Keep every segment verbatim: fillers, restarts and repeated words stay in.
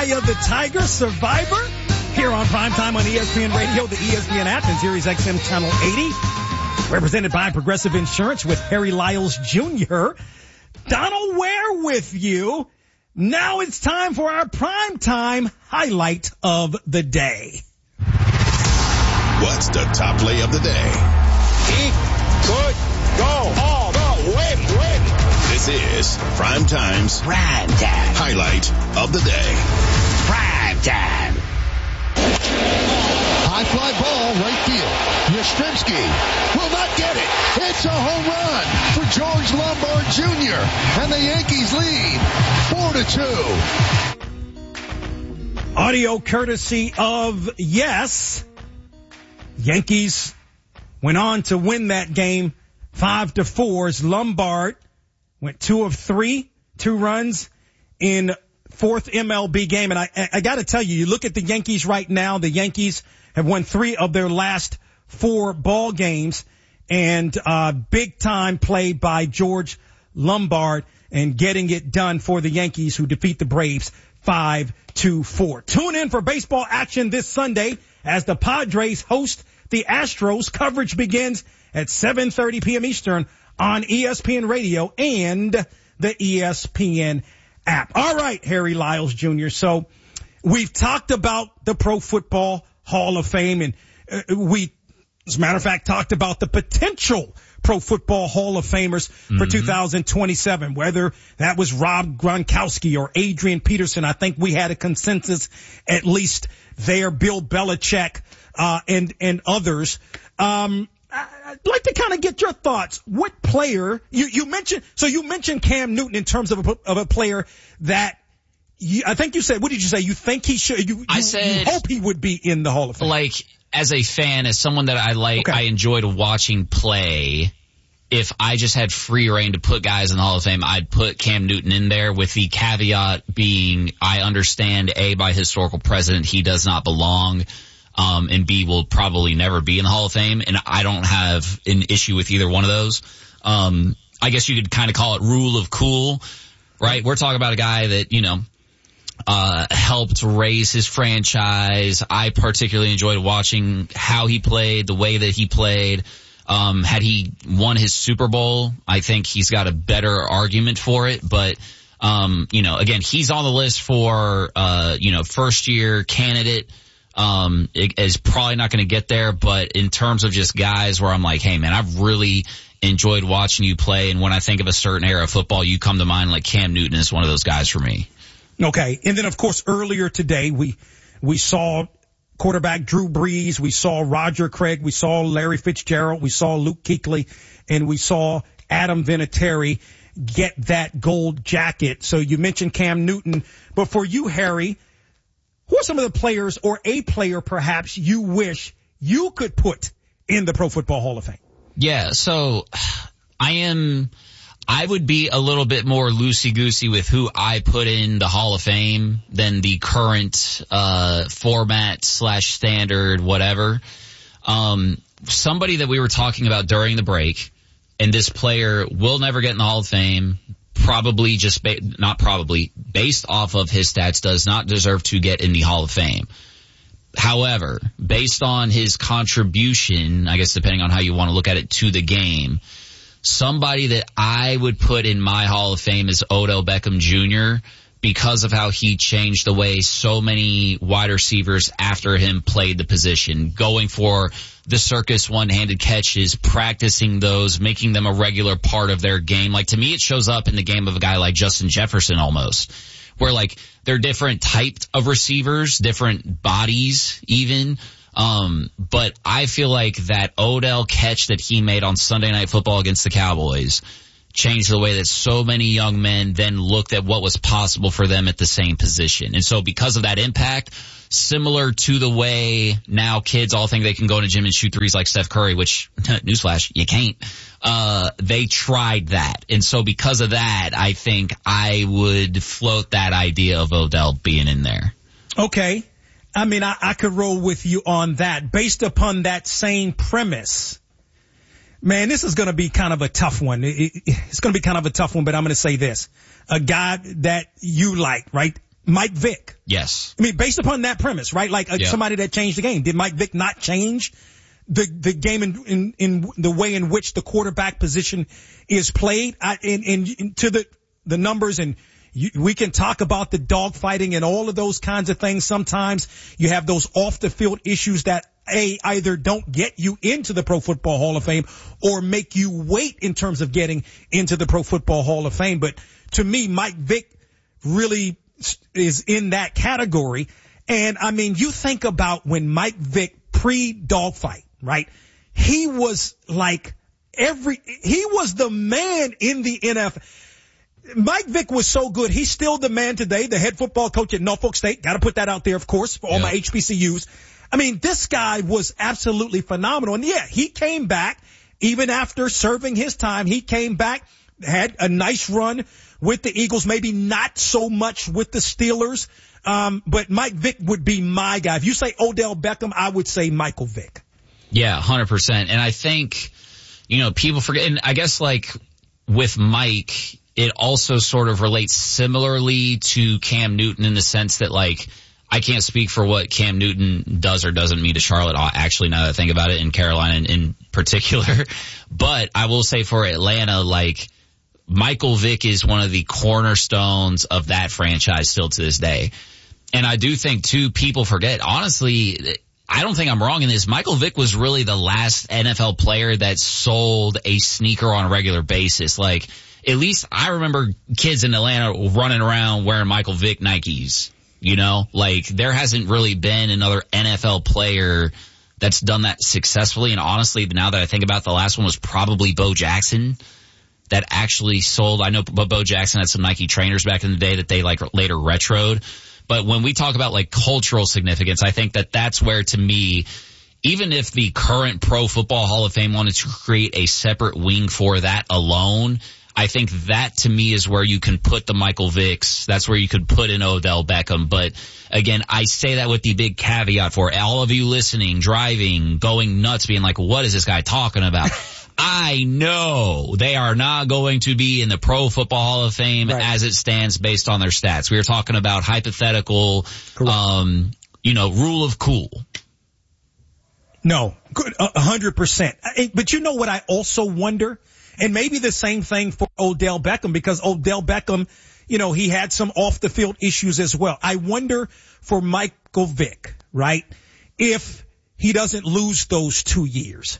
Eye of the Tiger, Survivor, here on Primetime on E S P N Radio, the E S P N app, and Sirius X M Channel eighty. Represented by Progressive Insurance with Harry Lyles Junior Donald Ware with you. Now it's time for our Primetime highlight of the day. What's the top play of the day? He could go all the way, way. This is Primetime's Primetime highlight of the day. Primetime. High fly ball, right field. Yastrzemski will not get it. It's a home run for George Lombard Junior And the Yankees lead four to two. Audio courtesy of Yes. Yankees went on to win that game five to four as Lombard went two of three, two runs in fourth M L B game. And I, I got to tell you, you look at the Yankees right now, the Yankees have won three of their last four ball games, and uh big time play by George Lombard and getting it done for the Yankees, who defeat the Braves five to four. Tune in for baseball action this Sunday as the Padres host the Astros. Coverage begins at seven thirty p.m. Eastern on E S P N Radio and the E S P N app. All right, Harry Lyles Junior So we've talked about the Pro Football Hall of Fame, and uh, we, as a matter of fact, talked about the potential Pro Football Hall of Famers mm-hmm. for two thousand twenty-seven, whether that was Rob Gronkowski or Adrian Peterson. I think we had a consensus at least there, Bill Belichick, uh, and, and others. Um, I'd like to kind of get your thoughts. What player, you, you mentioned, so you mentioned Cam Newton in terms of a, of a player that you, I think you said, what did you say? You think he should, you, you, I said, you hope he would be in the Hall of Fame. Like, as a fan, as someone that I like, okay. I enjoyed watching play. If I just had free reign to put guys in the Hall of Fame, I'd put Cam Newton in there, with the caveat being, I understand, A, by historical precedent, he does not belong. Um, and B, will probably never be in the Hall of Fame, and I don't have an issue with either one of those. Um, I guess you could kind of call it rule of cool, right? We're talking about a guy that, you know, uh, helped raise his franchise. I particularly enjoyed watching how he played, the way that he played. Um, had he won his Super Bowl, I think he's got a better argument for it, but, um, you know, again, he's on the list for, uh, you know, first year candidate. Um, it is probably not going to get there, but in terms of just guys where I'm like, hey man, I've really enjoyed watching you play. And when I think of a certain era of football, you come to mind, like Cam Newton is one of those guys for me. Okay. And then of course earlier today, we, we saw quarterback Drew Brees. We saw Roger Craig. We saw Larry Fitzgerald. We saw Luke Kuechly, and we saw Adam Vinatieri get that gold jacket. So you mentioned Cam Newton, but for you, Harry, who are some of the players, or a player perhaps, you wish you could put in the Pro Football Hall of Fame? Yeah, so I am, I would be a little bit more loosey-goosey with who I put in the Hall of Fame than the current uh format slash standard, whatever. Um, somebody that we were talking about during the break, and this player will never get in the Hall of Fame, probably just, ba- not probably, based off of his stats, does not deserve to get in the Hall of Fame. However, based on his contribution, I guess depending on how you want to look at it, to the game, somebody that I would put in my Hall of Fame is Odell Beckham Junior, because of how he changed the way so many wide receivers after him played the position, going for the circus one-handed catches, practicing those, making them a regular part of their game. Like, to me, it shows up in the game of a guy like Justin Jefferson almost, where, like, they're different types of receivers, different bodies even. Um, but I feel like that Odell catch that he made on Sunday Night Football against the Cowboys changed the way that so many young men then looked at what was possible for them at the same position. And so because of that impact, similar to the way now kids all think they can go in a gym and shoot threes like Steph Curry, which, newsflash, you can't. Uh, they tried that. And so because of that, I think I would float that idea of Odell being in there. Okay. I mean, I, I could roll with you on that. Based upon that same premise, man, this is going to be kind of a tough one. It, it, it's going to be kind of a tough one, but I'm going to say this. A guy that you like, right? Mike Vick. Yes. I mean, based upon that premise, right? Like uh, yeah. somebody that changed the game. Did Mike Vick not change the the game in in, in the way in which the quarterback position is played? I, in, in, in to the the numbers, and you, we can talk about the dogfighting and all of those kinds of things. Sometimes you have those off the field issues that A, either don't get you into the Pro Football Hall of Fame or make you wait in terms of getting into the Pro Football Hall of Fame. But to me, Mike Vick really is in that category. And I mean, you think about when Mike Vick pre-dogfight, right? He was like every, he was the man in the N F L. Mike Vick was so good. He's still the man today, the head football coach at Norfolk State. Got to put that out there, of course, for all yeah. my H B C Us. I mean, this guy was absolutely phenomenal. And yeah, he came back even after serving his time. He came back, had a nice run with the Eagles, maybe not so much with the Steelers. Um, but Mike Vick would be my guy. If you say Odell Beckham, I would say Michael Vick. Yeah, one hundred percent. And I think, you know, people forget, and I guess like with Mike, it also sort of relates similarly to Cam Newton in the sense that like, I can't speak for what Cam Newton does or doesn't mean to Charlotte, actually, now that I think about it, in Carolina in, in particular. But I will say for Atlanta, like, Michael Vick is one of the cornerstones of that franchise still to this day. And I do think, too, people forget, honestly, I don't think I'm wrong in this. Michael Vick was really the last N F L player that sold a sneaker on a regular basis. Like, at least I remember kids in Atlanta running around wearing Michael Vick Nikes. You know, like there hasn't really been another N F L player that's done that successfully. And honestly, now that I think about it, the last one was probably Bo Jackson that actually sold. I know Bo Jackson had some Nike trainers back in the day that they like later retroed. But when we talk about like cultural significance, I think that that's where, to me, even if the current Pro Football Hall of Fame wanted to create a separate wing for that alone, I think that, to me, is where you can put the Michael Vicks. That's where you could put in Odell Beckham. But, again, I say that with the big caveat for all of you listening, driving, going nuts, being like, what is this guy talking about? I know they are not going to be in the Pro Football Hall of Fame right. as it stands based on their stats. We are talking about hypothetical, um, you know, rule of cool. No, a hundred percent. But you know what I also wonder? And maybe the same thing for Odell Beckham, because Odell Beckham, you know, he had some off the field issues as well. I wonder for Michael Vick, right, if he doesn't lose those two years,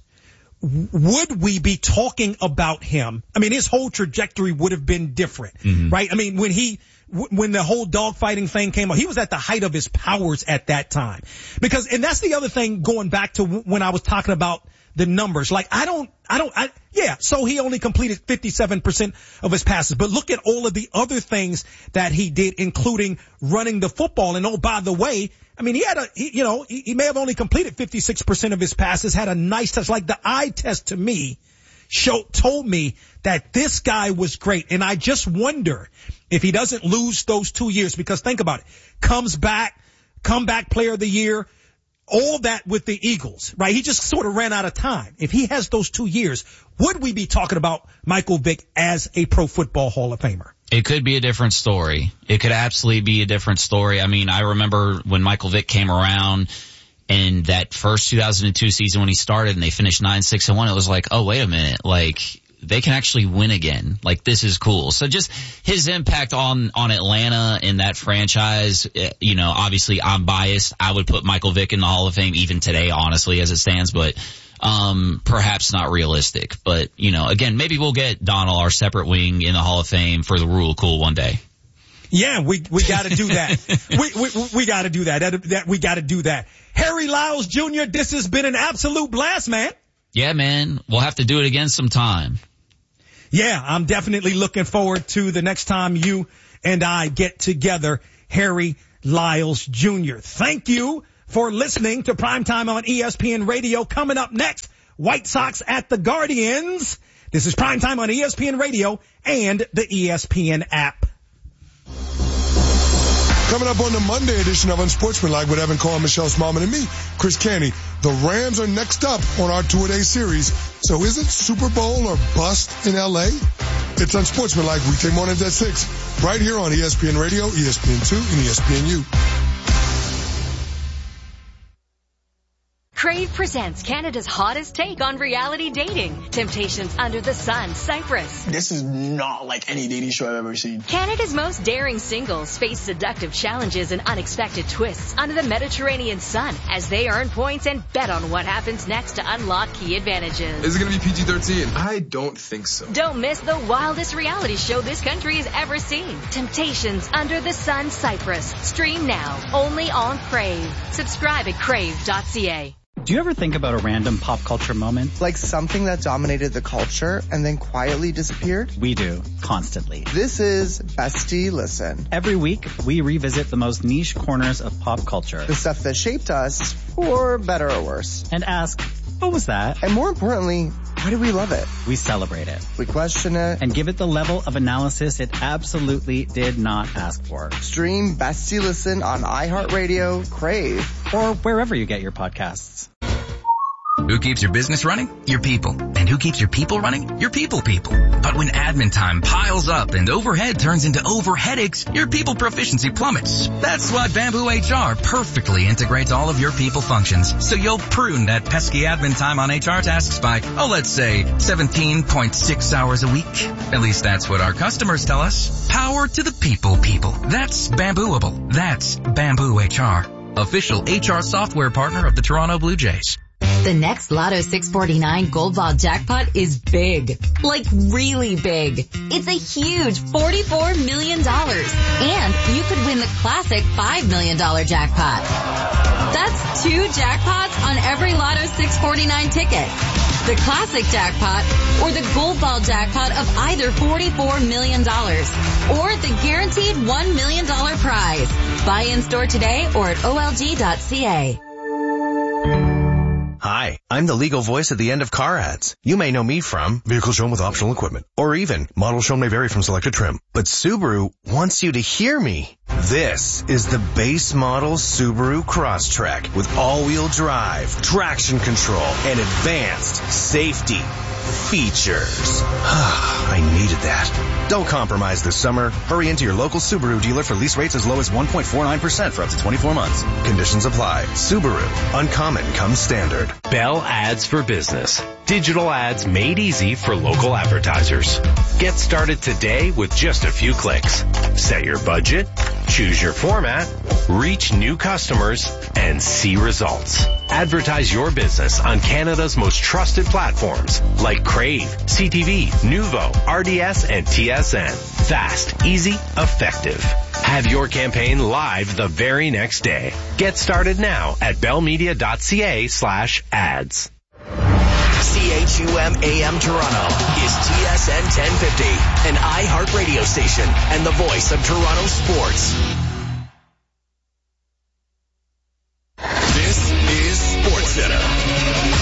would we be talking about him? I mean, his whole trajectory would have been different, mm-hmm. right? I mean, when he, when the whole dogfighting thing came up, he was at the height of his powers at that time. Because, and that's the other thing going back to when I was talking about the numbers. Like, I don't, I don't, I, yeah, so he only completed fifty-seven percent of his passes, but look at all of the other things that he did, including running the football. And oh, by the way, I mean, he had a, he, you know, he, he may have only completed fifty-six percent of his passes, had a nice touch. Like the eye test to me showed, told me that this guy was great. And I just wonder if he doesn't lose those two years, because think about it, comes back, comeback player of the year, all that with the Eagles, right? He just sort of ran out of time. If he has those two years, would we be talking about Michael Vick as a Pro Football Hall of Famer? It could be a different story. It could absolutely be a different story. I mean, I remember when Michael Vick came around in that first two thousand two season when he started and they finished nine six and one, it was like, oh, wait a minute. Like, they can actually win again. Like, this is cool. So just his impact on, on Atlanta in that franchise, you know, obviously I'm biased. I would put Michael Vick in the Hall of Fame even today, honestly, as it stands, but, um, perhaps not realistic. But, you know, again, maybe we'll get Donald, our separate wing, in the Hall of Fame for the rule of cool one day. Yeah, we, we gotta do that. we, we, we gotta do that. That, that we gotta do that. Harry Lyles Junior, this has been an absolute blast, man. Yeah, man. We'll have to do it again sometime. Yeah, I'm definitely looking forward to the next time you and I get together, Harry Lyles Junior Thank you for listening to Primetime on E S P N Radio. Coming up next, White Sox at the Guardians. This is Primetime on E S P N Radio and the E S P N app. Coming up on the Monday edition of Unsportsmanlike with Evan Cole, Michelle Smallman, and me, Chris Canty. The Rams are next up on our two-a-day series. So is it Super Bowl or bust in L A? It's Unsportsmanlike weekday mornings at six right here on E S P N Radio, E S P N two, and E S P N U. Crave presents Canada's hottest take on reality dating. Temptations Under the Sun, Cyprus. This is not like any dating show I've ever seen. Canada's most daring singles face seductive challenges and unexpected twists under the Mediterranean sun as they earn points and bet on what happens next to unlock key advantages. Is it going to be P G thirteen? I don't think so. Don't miss the wildest reality show this country has ever seen. Temptations Under the Sun, Cyprus. Stream now, only on Crave. Subscribe at crave dot c a. Do you ever think about a random pop culture moment? Like something that dominated the culture and then quietly disappeared? We do, constantly. This is Bestie Listen. Every week, we revisit the most niche corners of pop culture. The stuff that shaped us, for better or worse. And ask, what was that? And more importantly, why do we love it? We celebrate it. We question it. And give it the level of analysis it absolutely did not ask for. Stream Bestie Listen on iHeartRadio, Crave, or wherever you get your podcasts. Who keeps your business running? Your people. And who keeps your people running? Your people people. But when admin time piles up and overhead turns into overheadaches, your people proficiency plummets. That's why Bamboo H R perfectly integrates all of your people functions. So you'll prune that pesky admin time on H R tasks by, oh, let's say seventeen point six hours a week. At least that's what our customers tell us. Power to the people people. That's Bambooable. That's Bamboo H R. Official H R software partner of the Toronto Blue Jays. The next Lotto six forty-nine Gold Ball jackpot is big. Like really big. It's a huge forty-four million dollars. And you could win the classic five million dollars jackpot. That's two jackpots on every Lotto six forty-nine ticket. The classic jackpot or the Gold Ball jackpot of either forty-four million dollars or the guaranteed one million dollars prize. Buy in store today or at O L G dot C A. Hi, I'm the legal voice at the end of car ads. You may know me from vehicle shown with optional equipment, or even model shown may vary from selected trim. But Subaru wants you to hear me. This is the base model Subaru Crosstrek with all-wheel drive, traction control, and advanced safety features. I needed that. Don't compromise this summer. Hurry into your local Subaru dealer for lease rates as low as one point four nine percent for up to twenty-four months. Conditions apply. Subaru. Uncommon comes standard. Bell Ads for Business. Digital ads made easy for local advertisers. Get started today with just a few clicks. Set your budget, choose your format, reach new customers, and see results. Advertise your business on Canada's most trusted platforms like Crave, C T V, Nuvo, R D S, and T S N. Fast, easy, effective. Have your campaign live the very next day. Get started now at bellmedia.ca slash ads. C H U M A M Toronto is T S N ten fifty, an iHeart radio station and the voice of Toronto sports. This is SportsCenter.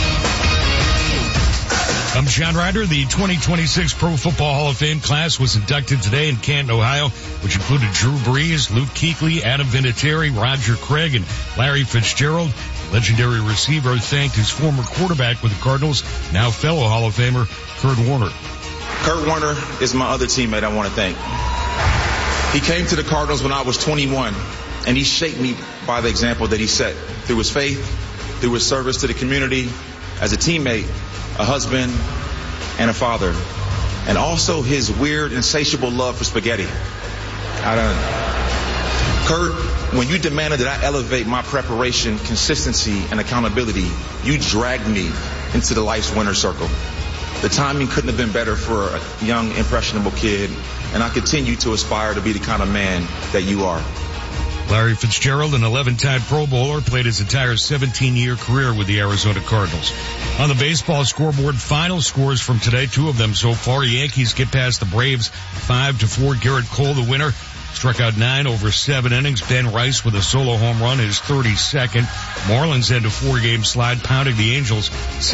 I'm John Ryder. The twenty twenty-six Pro Football Hall of Fame class was inducted today in Canton, Ohio, which included Drew Brees, Luke Kuechly, Adam Vinatieri, Roger Craig, and Larry Fitzgerald. Legendary receiver thanked his former quarterback with the Cardinals, now fellow Hall of Famer Kurt Warner. Kurt Warner is my other teammate I want to thank. He came to the Cardinals when I was twenty-one, and he shaped me by the example that he set through his faith, through his service to the community, as a teammate, a husband, and a father, and also his weird, insatiable love for spaghetti. I don't. Kurt, when you demanded that I elevate my preparation, consistency, and accountability, you dragged me into the life's winner's circle. The timing couldn't have been better for a young, impressionable kid, and I continue to aspire to be the kind of man that you are. Larry Fitzgerald, an eleven-time Pro Bowler, played his entire seventeen-year career with the Arizona Cardinals. On the baseball scoreboard, final scores from today, two of them so far. Yankees get past the Braves five to four. Garrett Cole, the winner, struck out nine over seven innings. Ben Rice with a solo home run, his thirty-second. Marlins end a four-game slide, pounding the Angels